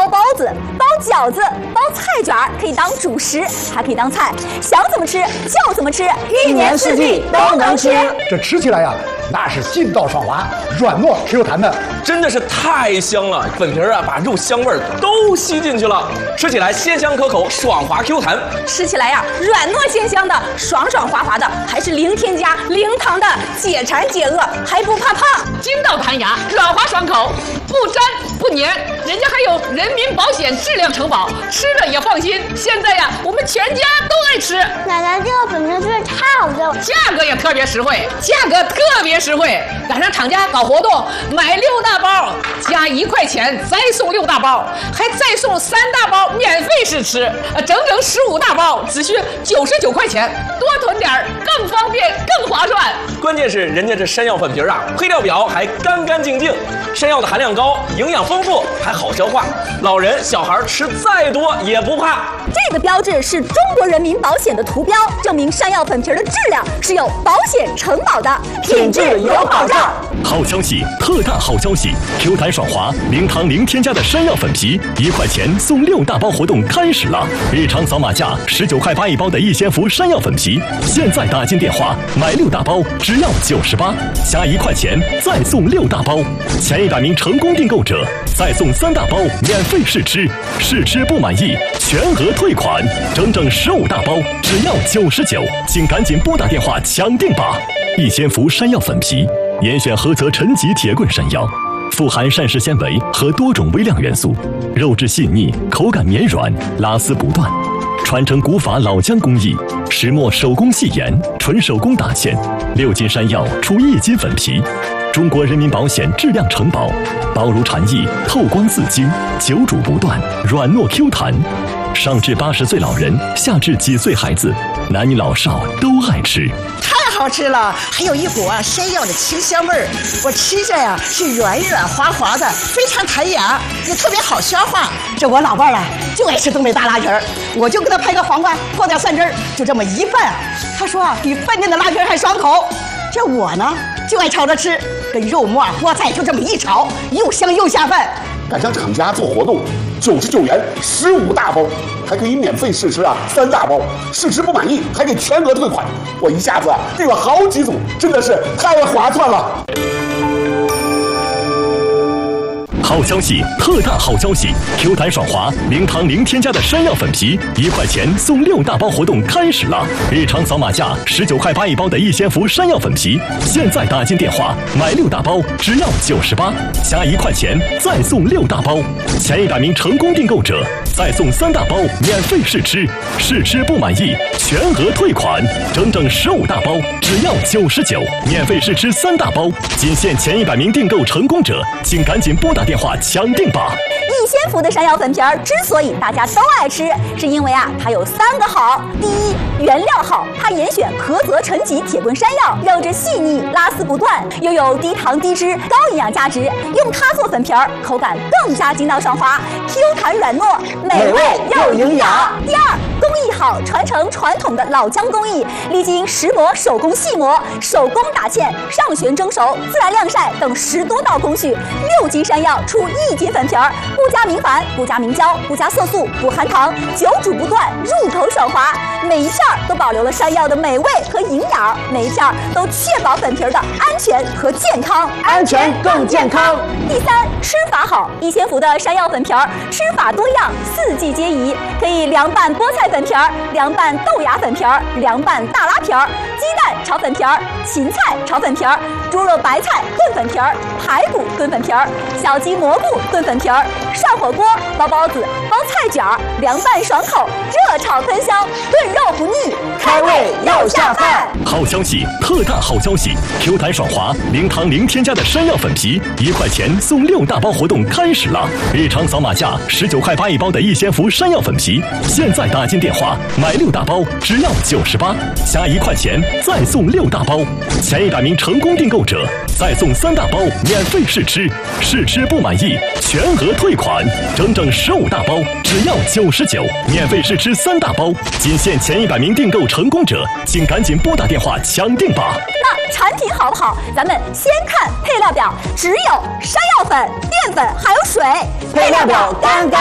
包包子、包饺子、包菜卷，可以当主食，还可以当菜，想怎么吃就怎么吃，1年4季都能吃。 这吃起来呀，那是劲道爽滑、软糯 Q 弹的， 真的是太香了！粉皮啊，把肉香味都吸进去了，吃起来鲜香可口、爽滑 Q 弹。 吃起来呀，软糯鲜香的，爽爽滑滑的，还是零添加、零糖的，解馋解饿，还不怕胖。 筋道弹牙，软滑爽口，不粘不粘，人家还有人民保险质量承保，吃了也放心。现在呀，我们全家都爱吃。 奶奶，这个粉皮真是太好吃了， 价格也特别实惠，赶上厂家搞活动，买6大包加1块钱，再送6大包，还再送3大包免费试吃，整整15大包，只需99块钱，多囤点更方便更划算。 关键是人家这山药粉皮啊，配料表还干干净净，山药的含量高，营养丰富，还好消化，老人小孩吃再多也不怕。 这个标志是中国人民保险的图标，证明山药粉皮的质量是有保险承保的，品质有保障。 好消息，特大好消息 ！Q 弹爽滑、零糖零添加的山药粉皮，1块钱送6大包活动开始了！日常扫码价19块8一包的逸仙福山药粉皮，现在打进电话买6大包只要98，加1块钱再送6大包，前100名成功订购者再送3大包免费试吃，试吃不满意全额退款，整整15大包只要99，请赶紧拨打电话抢订吧！逸仙福山药粉皮。严选合泽陈级铁棍山药，富含膳食纤维和多种微量元素，肉质细腻，口感绵软，拉丝不断。传承古法老姜工艺，石磨手工细研，纯手工打芡，6斤山药出1斤粉皮。中国人民保险质量承保，薄如蝉翼，透光似金，久煮不断，软糯 Q 弹。上至80岁老人，下至几岁孩子，男女老少都爱吃。 太好吃了，还有一股山药的清香味儿。我吃着呀是软软滑滑的，非常弹牙，也特别好消化。这我老伴儿就爱吃东北大拉皮儿，我就给他拍个黄瓜，泡点蒜汁儿，就这么一拌。他说比饭店的拉皮儿还爽口。这我呢就爱炒着吃，跟肉末菠菜就这么一炒，又香又下饭。 赶上厂家做活动，99元15大包，还可以免费试吃3大包，试吃不满意还给全额退款。我一下子订了好几组，真的是太划算了。 好消息，特大好消息 ！Q 弹爽滑、零糖零添加的山药粉皮，1块钱送6大包活动开始了！日常扫码价19块8一包的逸仙福山药粉皮，现在打进电话买6大包只要98，加1块钱再送6大包，前100名成功订购者再送3大包免费试吃，试吃不满意全额退款，整整15大包只要99，免费试吃3大包，仅限前100名订购成功者，请赶紧拨打电话抢订吧！ 逸仙福的山药粉皮儿之所以大家都爱吃，是因为它有3个好。第一，原料好，它严选菏泽陈级铁棍山药，肉质细腻，拉丝不断，又有低糖低脂、高营养价值，用它做粉皮儿，口感更加筋道爽滑 ，Q 弹软糯，美味又营养。第二，工艺好，传承传统的老姜工艺，历经石磨、手工细磨、手工打芡、上旋蒸熟、自然晾晒等10多道工序，6斤山药出1斤粉皮儿，不加明矾，不加明胶，不加色素，不含糖，久煮不断，入口爽滑。每一片都保留了山药的美味和营养，每一片都确保粉皮的安全和健康， 安全更健康。 第三，吃法好，逸仙福的山药粉皮儿吃法多样，4季皆宜，可以凉拌菠菜粉皮儿、凉拌豆芽粉皮儿、凉拌大拉皮儿、鸡蛋炒粉皮儿、芹菜炒粉皮儿、猪肉白菜炖粉皮儿、排骨炖粉皮儿、小鸡蘑菇炖粉皮儿、涮火锅、包包子、包菜卷儿，凉拌爽口，热炒喷香，炖肉不腻，开胃又下饭。 好消息，特大好消息 ！Q 弹爽滑、零糖零添加的山药粉皮，1块钱送6大包活动开始了！日常扫码价19块8一包的逸仙福山药粉皮，现在打进电话买6大包只要98，加1块钱再送6大包，前100名成功订购者再送3大包免费试吃，试吃不满意全额退款，整整15大包只要99，免费试吃3大包，仅限前100名订购成功者，请赶紧拨打电话抢订吧！ 那产品好不好？咱们先看配料表，只有山药粉、淀粉还有水，配料表干干